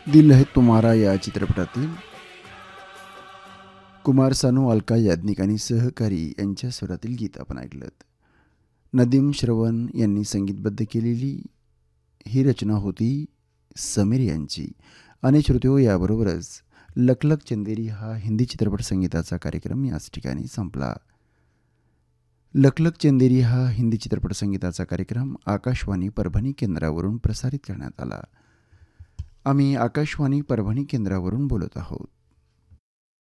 दिल है तुम्हारा या चित्रपटातील कुमार सानू, अलका याज्ञिक आणि सहकारी यांच्या स्वरातील गीत आपण ऐकलं. नदीम श्रवण यांनी संगीतबद्ध केलेली ही रचना होती समीर यांची. आणि श्रोतेहो, याबरोबरच लखलख चंदेरी हा हिंदी चित्रपट संगीताचा कार्यक्रम याच ठिकाणी संपला. लखलख चंदेरी हा हिंदी चित्रपट संगीताचा कार्यक्रम आकाशवाणी परभणी केंद्रावरून प्रसारित करण्यात आला. आम्ही आकाशवाणी परभणी केंद्रावरून बोलत आहोत.